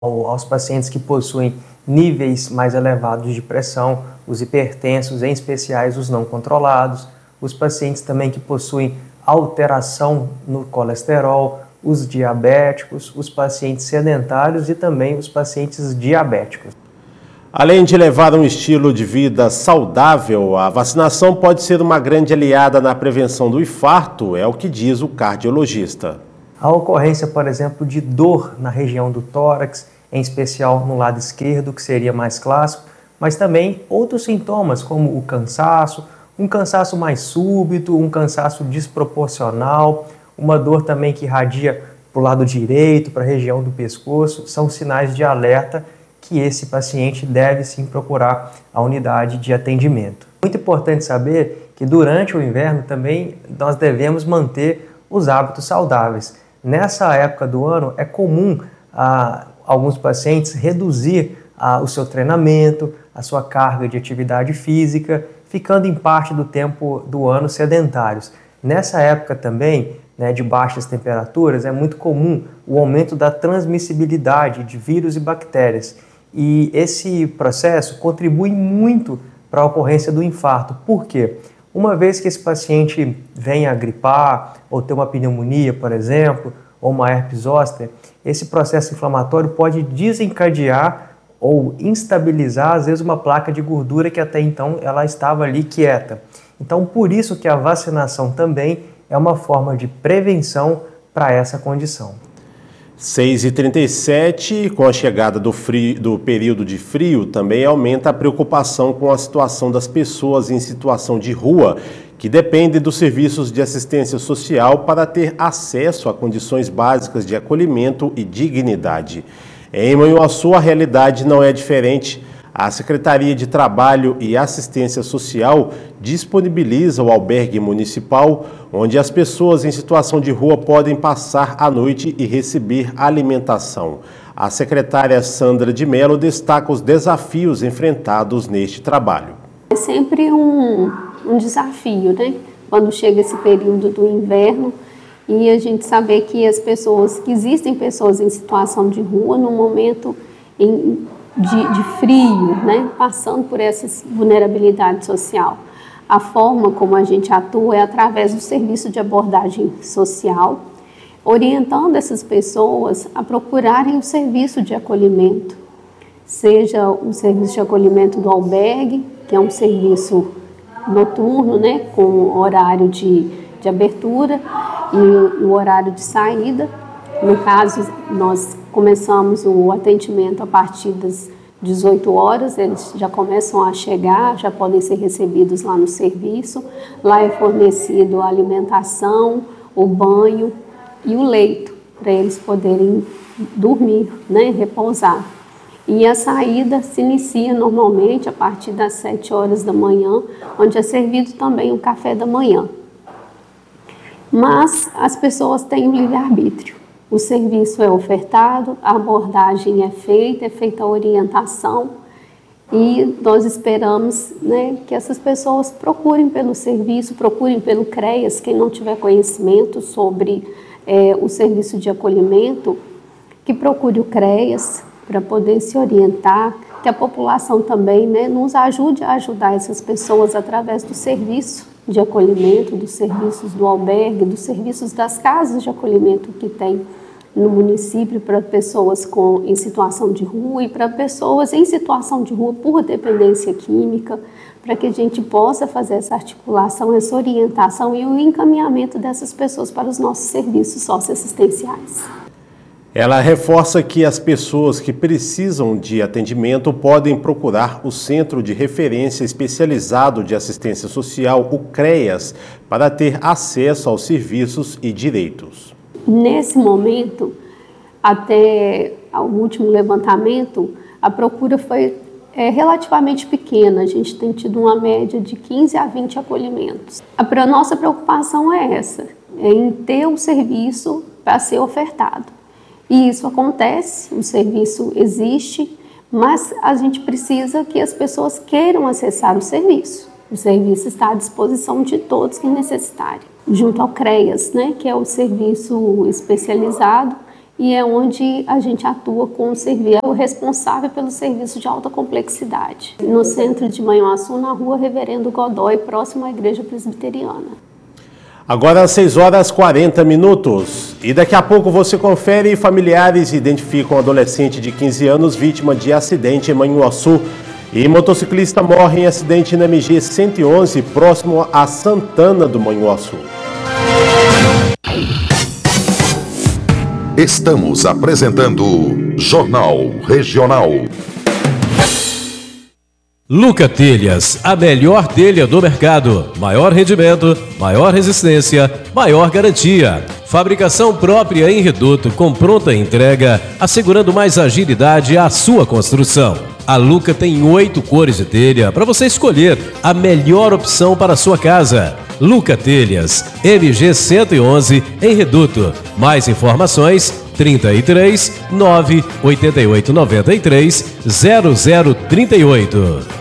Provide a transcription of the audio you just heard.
aos pacientes que possuem níveis mais elevados de pressão, os hipertensos, em especiais os não controlados, os pacientes também que possuem alteração no colesterol, os diabéticos, os pacientes sedentários e também os pacientes diabéticos. Além de levar um estilo de vida saudável, a vacinação pode ser uma grande aliada na prevenção do infarto, é o que diz o cardiologista. A ocorrência, por exemplo, de dor na região do tórax, em especial no lado esquerdo, que seria mais clássico, mas também outros sintomas, como o cansaço, um cansaço mais súbito, um cansaço desproporcional, uma dor também que irradia para o lado direito, para a região do pescoço, são sinais de alerta que esse paciente deve sim procurar a unidade de atendimento. Muito importante saber que durante o inverno também nós devemos manter os hábitos saudáveis. Nessa época do ano é comum alguns pacientes reduzir o seu treinamento, a sua carga de atividade física, ficando em parte do tempo do ano sedentários. Nessa época também, de baixas temperaturas, é muito comum o aumento da transmissibilidade de vírus e bactérias. E esse processo contribui muito para a ocorrência do infarto. Por quê? Uma vez que esse paciente venha a gripar ou ter uma pneumonia, por exemplo, ou uma herpes zoster, esse processo inflamatório pode desencadear ou instabilizar, às vezes, uma placa de gordura que até então ela estava ali quieta. Então, por isso que a vacinação também é uma forma de prevenção para essa condição. 6h37, com a chegada do período de frio, também aumenta a preocupação com a situação das pessoas em situação de rua, que dependem dos serviços de assistência social para ter acesso a condições básicas de acolhimento e dignidade. Em Manhuaçu, a realidade não é diferente. A Secretaria de Trabalho e Assistência Social disponibiliza o albergue municipal, onde as pessoas em situação de rua podem passar a noite e receber alimentação. A secretária Sandra de Mello destaca os desafios enfrentados neste trabalho. É sempre um desafio, né? Quando chega esse período do inverno e a gente saber que que existem pessoas em situação de rua no momento de frio, né? Passando por essa vulnerabilidade social. A forma como a gente atua é através do serviço de abordagem social, orientando essas pessoas a procurarem o serviço de acolhimento, seja o serviço de acolhimento do albergue, que é um serviço noturno, né? Com horário de abertura e o horário de saída. No caso, nós começamos o atendimento a partir das 18 horas, eles já começam a chegar, já podem ser recebidos lá no serviço. Lá é fornecido a alimentação, o banho e o leito, para eles poderem dormir, né, repousar. E a saída se inicia normalmente a partir das 7 horas da manhã, onde é servido também o café da manhã. Mas as pessoas têm o livre-arbítrio. O serviço é ofertado, a abordagem é feita a orientação e nós esperamos, né, que essas pessoas procurem pelo serviço, procurem pelo CREAS, quem não tiver conhecimento sobre o serviço de acolhimento, que procure o CREAS para poder se orientar, que a população também, né, nos ajude a ajudar essas pessoas através do serviço de acolhimento, dos serviços do albergue, dos serviços das casas de acolhimento que tem no município para pessoas em situação de rua e para pessoas em situação de rua por dependência química, para que a gente possa fazer essa articulação, essa orientação e o encaminhamento dessas pessoas para os nossos serviços socioassistenciais. Ela reforça que as pessoas que precisam de atendimento podem procurar o Centro de Referência Especializado de Assistência Social, o CREAS, para ter acesso aos serviços e direitos. Nesse momento, até o último levantamento, a procura foi relativamente pequena. A gente tem tido uma média de 15 a 20 acolhimentos. A nossa preocupação é essa, em ter o serviço para ser ofertado. E isso acontece, o serviço existe, mas a gente precisa que as pessoas queiram acessar o serviço. O serviço está à disposição de todos que necessitarem, junto ao CREAS, né, que é o serviço especializado e é onde a gente atua com o serviço, é o responsável pelo serviço de alta complexidade. No centro de Manhuaçu, na rua Reverendo Godoy, próximo à Igreja Presbiteriana. Agora às 6h40. E daqui a pouco você confere: familiares identificam um adolescente de 15 anos vítima de acidente em Manhuaçu. E motociclista morre em acidente na MG 111, próximo a Santana do Manhuaçu. Estamos apresentando Jornal Regional. Luca Telhas, a melhor telha do mercado. Maior rendimento, maior resistência, maior garantia. Fabricação própria em Reduto com pronta entrega, assegurando mais agilidade à sua construção. A Luca tem 8 cores de telha para você escolher a melhor opção para a sua casa. Luca Telhas, MG 111 em Reduto. Mais informações 33 9 88 93 0038.